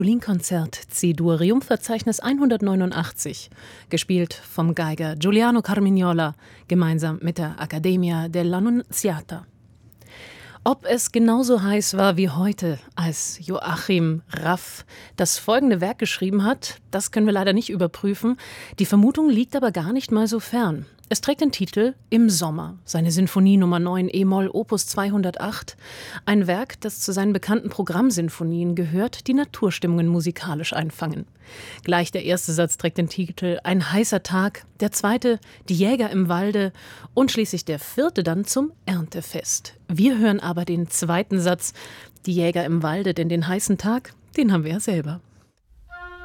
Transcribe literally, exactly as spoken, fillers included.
Violinkonzert C-Dur Triumphverzeichnis hundertneunundachtzig, gespielt vom Geiger Giuliano Carmignola, gemeinsam mit der Accademia dell'Annunziata. Ob es genauso heiß war wie heute, als Joachim Raff das folgende Werk geschrieben hat, das können wir leider nicht überprüfen. Die Vermutung liegt aber gar nicht mal so fern. Es trägt den Titel Im Sommer, seine Sinfonie Nummer neun e-Moll Opus zweihundertacht, ein Werk, das zu seinen bekannten Programmsinfonien gehört, die Naturstimmungen musikalisch einfangen. Gleich der erste Satz trägt den Titel Ein heißer Tag, der zweite Die Jäger im Walde und schließlich der vierte dann zum Erntefest. Wir hören aber den zweiten Satz, Die Jäger im Walde, denn den heißen Tag, den haben wir ja selber.